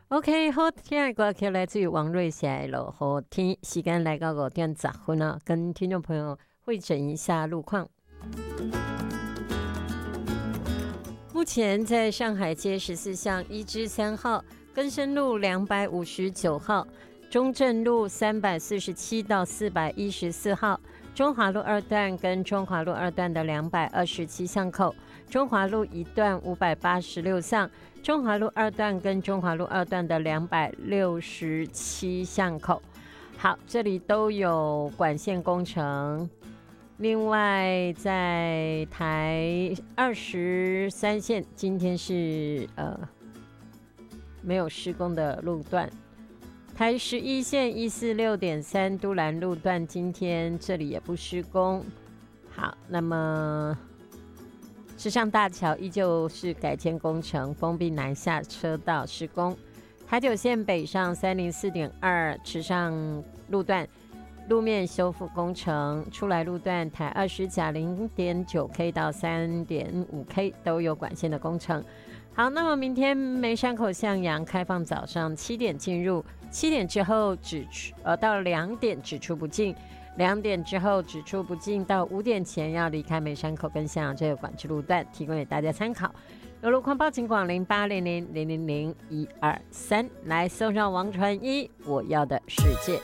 OK， 好听的歌曲来自于王瑞霞的《好天》，时间来到5:10啊，跟听众朋友会诊一下路况。目前在上海街14巷1至3号、更生路259号、中正路347到414号、中华路2段跟中华路2段的227巷口、中华路1段586巷、中华路2段跟中华路2段的267巷口。好，这里都有管线工程。另外，在台23线，今天是没有施工的路段。台11线146.3都兰路段，今天这里也不施工。好，那么池上大桥依旧是改建工程，封闭南下车道施工。台9线北上304.2池上路段路面修复工程，出来路段台20甲 0.9K 到 3.5K 都有管线的工程。好，那么明天梅山口向阳开放，早上7点进入，7点之后到2点只出不进，2点之后只出不进，到5点前要离开梅山口跟向阳这个管制路段，提供给大家参考。有路况报警广0800000123，来送上王传一我要的世界。